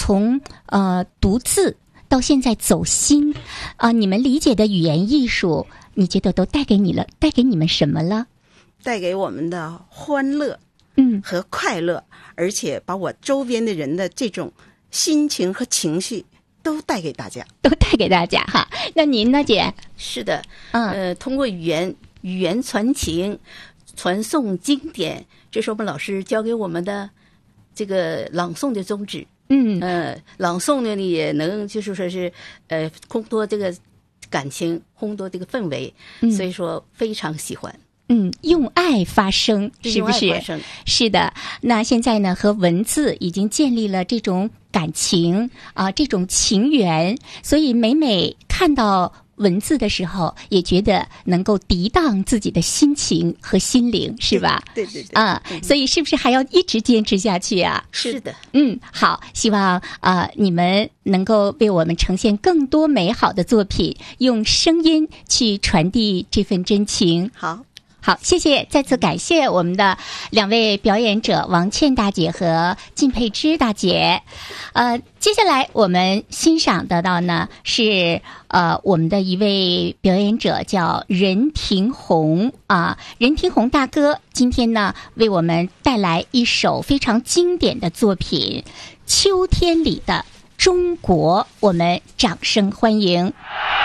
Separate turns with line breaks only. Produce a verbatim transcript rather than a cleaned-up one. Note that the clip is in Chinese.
从呃读字到现在走心啊、呃，你们理解的语言艺术，你觉得都带给你了，带给你们什么了？
带给我们的欢乐，
嗯，
和快乐，而且把我周边的人的这种心情和情绪都带给大家，
都带给大家哈。那您呢，姐？
是的，
嗯，
呃，通过语言语言传情，传颂经典，这是我们老师教给我们的这个朗诵的宗旨。
嗯，
呃，朗诵呢，你也能就是说是呃烘托这个感情，烘托这个氛围，
嗯、
所以说非常喜欢。
嗯，用爱发声，是不是？是的。那现在呢，和文字已经建立了这种感情啊、呃，这种情缘，所以每每看到文字的时候，也觉得能够涤荡自己的心情和心灵，是吧？
对对对。
啊、呃，所以是不是还要一直坚持下去啊？
是的。
嗯，好，希望啊、呃、你们能够为我们呈现更多美好的作品，用声音去传递这份真情。
好。
好，谢谢，再次感谢我们的两位表演者王倩大姐和靳佩芝大姐。呃，接下来我们欣赏得到呢是呃我们的一位表演者叫任廷宏啊，任廷宏大哥今天呢为我们带来一首非常经典的作品《秋天里的中国》，我们掌声欢迎。